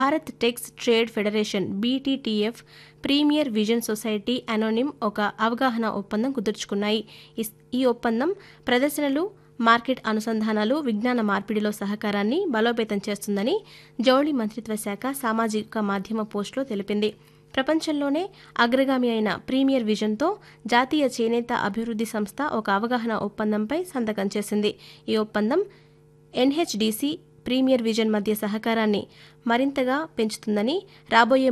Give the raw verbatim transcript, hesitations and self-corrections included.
Bharat tax trade federation BTTF, premier vision society అనోనిమ్ ఒక అవగాహన ఒప్పందం కుదుర్చుకున్నాయి. ఈ ఒప్పందం ప్రదర్శనలు, మార్కెట్ అనుసంధానాలు, విజ్ఞాన మార్పిడిలో సహకారాన్ని బలోపేతం చేస్తుందని జౌళి మంత్రిత్వ శాఖ సామాజిక మాధ్యమ పోస్టులో తెలిపింది. ప్రపంచంలోనే అగ్రగామి అయిన ప్రీమియర్ విజన్తో జాతీయ చేనేత అభివృద్ధి సంస్థ ఒక అవగాహన ఒప్పందంపై సంతకం చేసింది. ఈ ఒప్పందం ఎన్హెచ్డీసీ, ప్రీమియర్ విజన్ మధ్య సహకారాన్ని మరింతగా పెంచుతుందని, రాబోయే